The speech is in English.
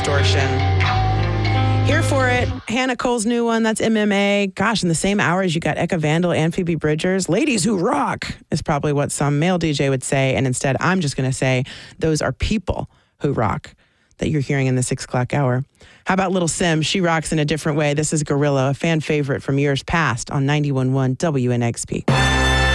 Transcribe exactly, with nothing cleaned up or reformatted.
distortion. Here for it, Hannah Cole's new one, that's M M A. Gosh, in the same hours, you got Eka Vandal and Phoebe Bridgers. Ladies who rock is probably what some male D J would say. And instead, I'm just going to say those are people who rock that you're hearing in the six o'clock hour. How about Little Sim? She rocks in a different way. This is Gorilla, a fan favorite from years past on ninety-one point one W N X P.